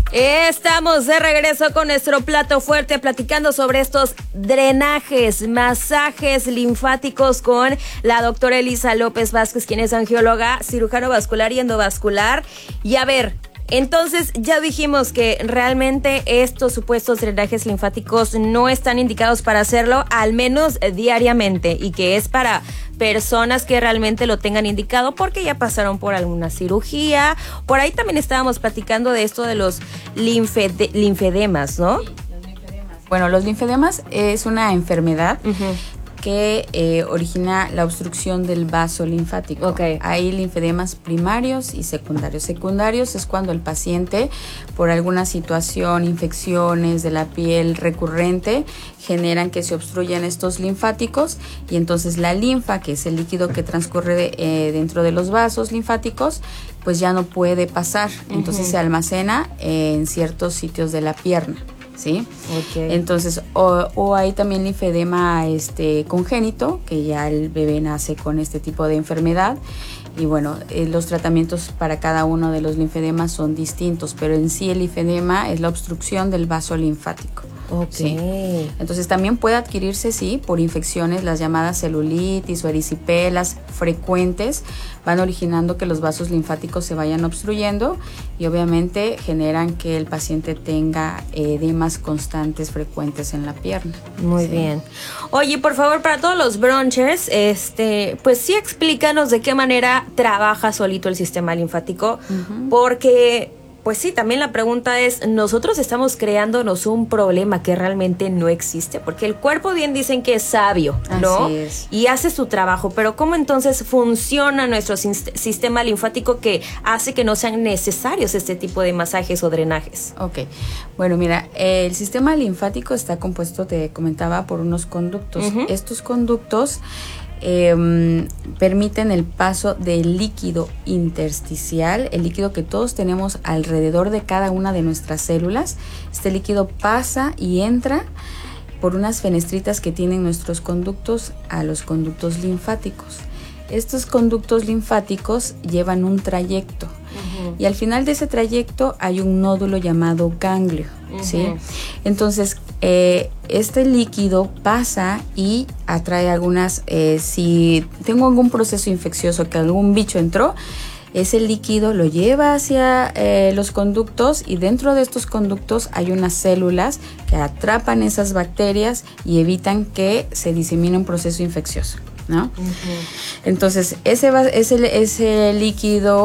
Estamos de regreso con nuestro plato fuerte platicando sobre estos drenajes, masajes linfáticos con la doctora Elisa López Vázquez, quien es angióloga, cirujano vascular y endovascular. Y a ver, entonces ya dijimos que realmente estos supuestos drenajes linfáticos no están indicados para hacerlo, al menos diariamente, y que es para personas que realmente lo tengan indicado porque ya pasaron por alguna cirugía. Por ahí también estábamos platicando de esto de los linfedemas, ¿no? Sí, los linfedemas. Bueno, los linfedemas es una enfermedad que origina la obstrucción del vaso linfático. Okay. Hay linfedemas primarios y secundarios. Secundarios es cuando el paciente, por alguna situación, infecciones de la piel recurrente, generan que se obstruyan estos linfáticos y entonces la linfa, que es el líquido que transcurre dentro de los vasos linfáticos, pues ya no puede pasar. Entonces se almacena en ciertos sitios de la pierna. ¿Sí? Okay. Entonces, o hay también linfedema congénito, que ya el bebé nace con este tipo de enfermedad. Y bueno, los tratamientos para cada uno de los linfedemas son distintos, pero en sí el linfedema es la obstrucción del vaso linfático. Okay. ¿Sí? Entonces también puede adquirirse, sí, por infecciones, las llamadas celulitis o erisipelas frecuentes van originando que los vasos linfáticos se vayan obstruyendo y obviamente generan que el paciente tenga edemas constantes frecuentes en la pierna. Muy bien. Oye, por favor, para todos los bronchers, pues sí explícanos de qué manera trabaja solito el sistema linfático, porque pues sí, también la pregunta es, ¿nosotros estamos creándonos un problema que realmente no existe? Porque el cuerpo bien dicen que es sabio, ¿no? Así es. Y hace su trabajo, pero ¿cómo entonces funciona nuestro sistema linfático que hace que no sean necesarios este tipo de masajes o drenajes? Ok, bueno, mira, el sistema linfático está compuesto, te comentaba, por unos conductos. Estos conductos permiten el paso del líquido intersticial, el líquido que todos tenemos alrededor de cada una de nuestras células. Este líquido pasa y entra por unas fenestritas que tienen nuestros conductos a los conductos linfáticos. Estos conductos linfáticos llevan un trayecto y al final de ese trayecto hay un nódulo llamado ganglio, ¿sí? Entonces, este líquido pasa y atrae algunas, si tengo algún proceso infeccioso, que algún bicho entró, ese líquido lo lleva hacia los conductos y dentro de estos conductos hay unas células que atrapan esas bacterias y evitan que se disemine un proceso infeccioso, ¿no? Entonces, ese líquido